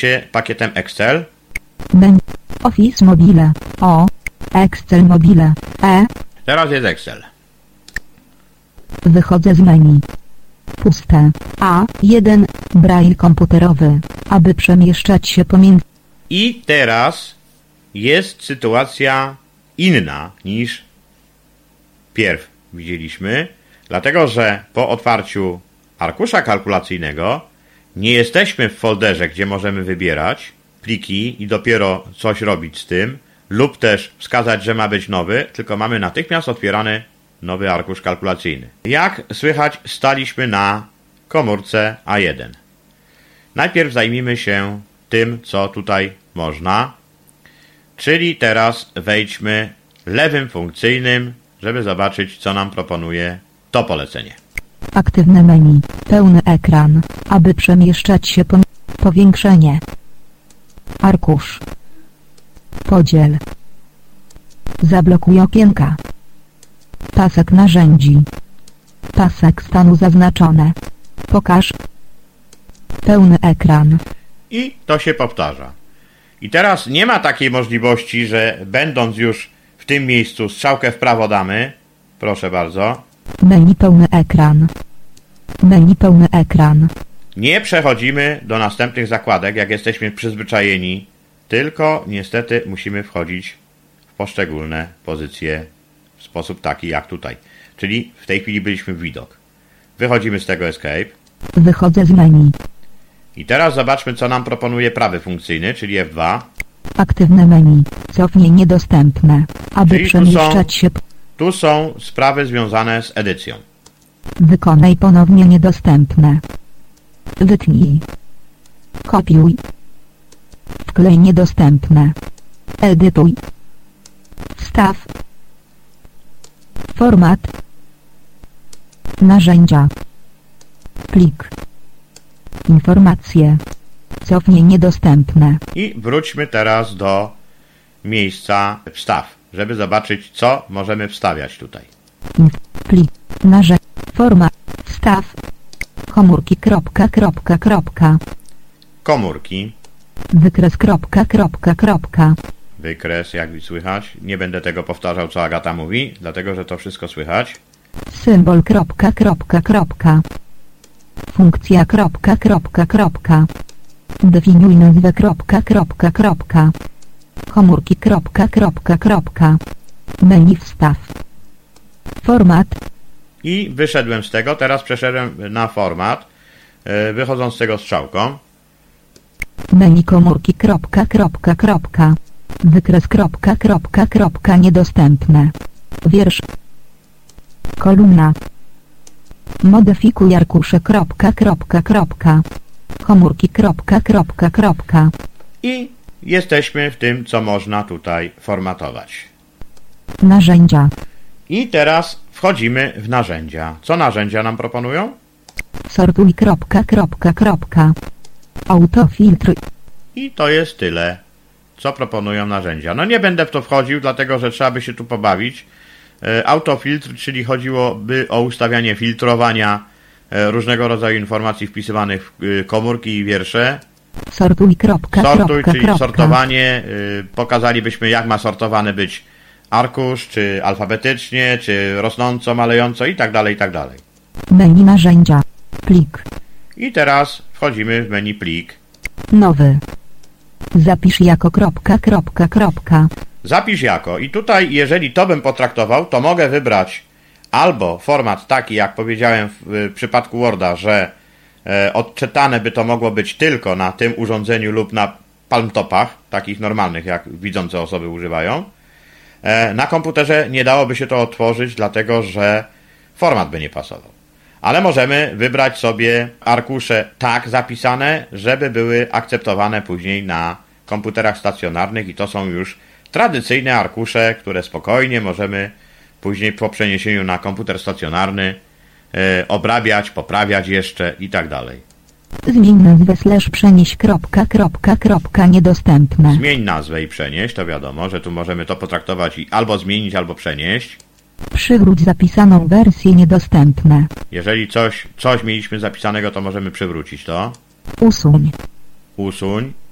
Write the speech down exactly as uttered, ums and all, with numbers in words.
się pakietem Excel. Menu. Office Mobile. O. Excel Mobile. E. Teraz jest Excel. Wychodzę z menu. Puste. A jeden. Braille komputerowy. Aby przemieszczać się pomiędzy... I teraz jest sytuacja inna niż pierw widzieliśmy, dlatego że po otwarciu arkusza kalkulacyjnego nie jesteśmy w folderze, gdzie możemy wybierać pliki i dopiero coś robić z tym, lub też wskazać, że ma być nowy, tylko mamy natychmiast otwierany nowy arkusz kalkulacyjny. Jak słychać, staliśmy na komórce A jeden. Najpierw zajmijmy się tym, co tutaj można, czyli teraz wejdźmy lewym funkcyjnym, żeby zobaczyć, co nam proponuje to polecenie. Aktywne menu. Pełny ekran. Aby przemieszczać się po... Powiększenie. Arkusz. Podziel. Zablokuj okienka. Pasek narzędzi. Pasek stanu zaznaczone. Pokaż. Pełny ekran. I to się powtarza. I teraz nie ma takiej możliwości, że będąc już w tym miejscu strzałkę w prawo damy. Proszę bardzo. Menu pełny ekran. Menu pełny ekran. Nie przechodzimy do następnych zakładek, jak jesteśmy przyzwyczajeni, tylko niestety musimy wchodzić w poszczególne pozycje w sposób taki jak tutaj. Czyli w tej chwili byliśmy w widok. Wychodzimy z tego Escape. Wychodzę z menu. I teraz zobaczmy, co nam proponuje prawy funkcyjny, czyli F dwa. Aktywne menu. Cofnij niedostępne. Aby Czyli przemieszczać tu są, się... tu są sprawy związane z edycją. Wykonaj ponownie niedostępne. Wytnij. Kopiuj. Wklej niedostępne. Edytuj. Wstaw. Format. Narzędzia. Plik. Informacje. Cofnij niedostępne. I wróćmy teraz do miejsca wstaw, żeby zobaczyć, co możemy wstawiać tutaj. Plik. Narzędzia. Format. Wstaw. Komórki. Kropka, kropka, kropka. Komórki. Wykres. Kropka, kropka, kropka. Wykres, jak słychać. Nie będę tego powtarzał, co Agata mówi, dlatego, że to wszystko słychać. Symbol. Kropka, kropka, kropka. Funkcja. Kropka, kropka, kropka. Definiuj nazwę. Kropka, kropka, kropka. Komórki. Kropka, kropka, kropka. Menu wstaw. Format. I wyszedłem z tego, teraz przeszedłem na format, wychodząc z tego strzałką. Menu komórki. Kropka, kropka, kropka. Wykres. Kropka, kropka, kropka. Niedostępne. Wiersz. Kolumna. Modyfikuj arkusze. Kropka, kropka, kropka. Komórki. Kropka, kropka, kropka. I jesteśmy w tym, co można tutaj formatować. Narzędzia. I teraz wchodzimy w narzędzia. Co narzędzia nam proponują? Sortuj. Kropka, kropka, kropka. Autofiltr. I to jest tyle, co proponują narzędzia. No nie będę w to wchodził, dlatego że trzeba by się tu pobawić. Autofiltr, czyli chodziłoby o ustawianie filtrowania różnego rodzaju informacji wpisywanych w komórki i wiersze. Sortuj. Kropka, Sortuj, kropka, czyli kropka. sortowanie. Pokazalibyśmy, jak ma sortowany być arkusz, czy alfabetycznie, czy rosnąco, malejąco i tak dalej, i tak dalej. Menu narzędzia. Plik. I teraz wchodzimy w menu plik. Nowy. Zapisz jako kropka, kropka, kropka. Zapisz jako. I tutaj, jeżeli to bym potraktował, to mogę wybrać albo format taki, jak powiedziałem w, w przypadku Worda, że e, odczytane by to mogło być tylko na tym urządzeniu lub na palmtopach, takich normalnych, jak widzące osoby używają. E, na komputerze nie dałoby się to otworzyć, dlatego że format by nie pasował. Ale możemy wybrać sobie arkusze tak zapisane, żeby były akceptowane później na komputerach stacjonarnych i to są już tradycyjne arkusze, które spokojnie możemy później po przeniesieniu na komputer stacjonarny e, obrabiać, poprawiać jeszcze i tak dalej. Zmień nazwę slash przenieś kropka, kropka, kropka niedostępne. Zmień nazwę i przenieść, to wiadomo, że tu możemy to potraktować i albo zmienić, albo przenieść. Przywróć zapisaną wersję niedostępne. Jeżeli coś, coś mieliśmy zapisanego, to możemy przywrócić to. Usuń. Usuń.